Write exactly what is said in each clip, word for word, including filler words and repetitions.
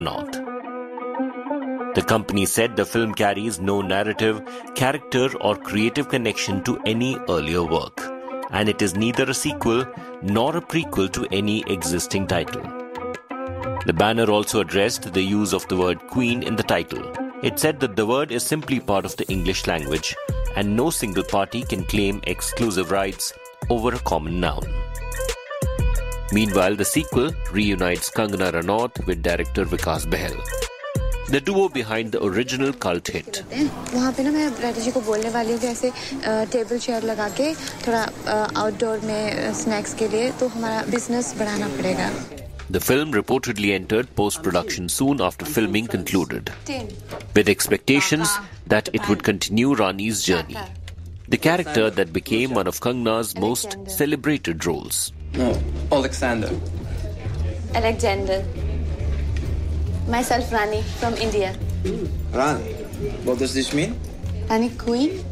Ranaut. The company said the film carries no narrative, character or creative connection to any earlier work, and it is neither a sequel nor a prequel to any existing title. The banner also addressed the use of the word Queen in the title. It said that the word is simply part of the English language, and no single party can claim exclusive rights over a common noun. Meanwhile, the sequel reunites Kangana Ranaut with director Vikas Bahel, the duo behind the original cult hit. वहाँ पे ना मैं राजा जी को बोलने वाली हूँ कि ऐसे टेबल चेयर लगा के थोड़ा आउटडोर में स्नैक्स के लिए तो हमारा बिजनेस बढ़ाना पड़ेगा. The film reportedly entered post-production soon after filming concluded, with expectations that it would continue Rani's journey, the character that became one of Kangana's most celebrated roles. No, Alexander. Alexander. Myself, Rani, from India. Rani? What does this mean? Rani Queen.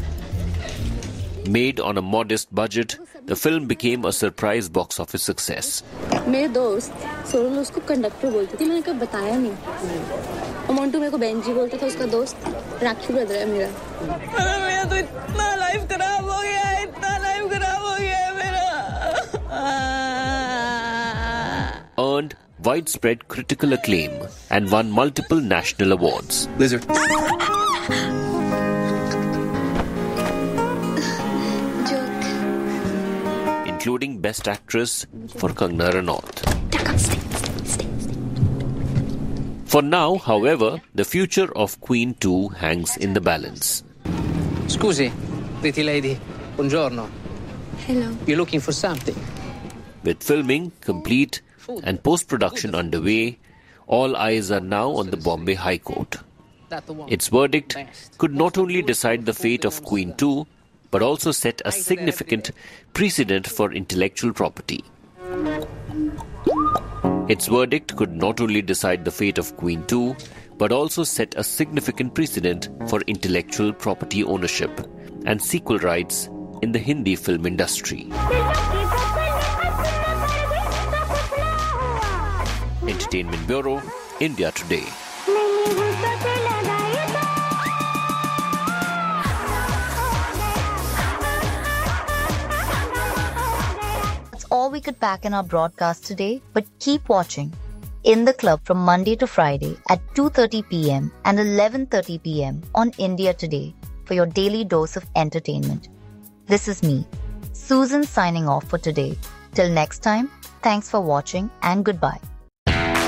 Made on a modest budget, the film became a surprise box office success. मेरे दोस्त सोनल उसको conductor बोलती थी, मैंने कभी बताया नहीं. और मोंटू मेरे को बेंजी बोलता था, उसका दोस्त राक्षू ब्रदर है मेरा. मेरा तो इतना लाइफ खराब हो गया है, इतना लाइफ खराब हो गया है मेरा. Earned widespread critical acclaim and won multiple national awards. Lizard. Including Best Actress for Kangana Ranaut. For now, however, the future of Queen two hangs in the balance. Scusi, pretty lady. Buongiorno. Hello. You're looking for something? With filming complete and post-production underway, all eyes are now on the Bombay High Court. Its verdict could not only decide the fate of Queen two, but also set a significant precedent for intellectual property. Its verdict could not only decide the fate of Queen two, but also set a significant precedent for intellectual property ownership and sequel rights in the Hindi film industry. Entertainment Bureau, India Today. All we could pack in our broadcast today, but keep watching In the Club from Monday to Friday at two thirty p.m. and eleven thirty p.m. on India Today for your daily dose of entertainment. This is me, Susan, signing off for today. Till next time, thanks for watching and goodbye.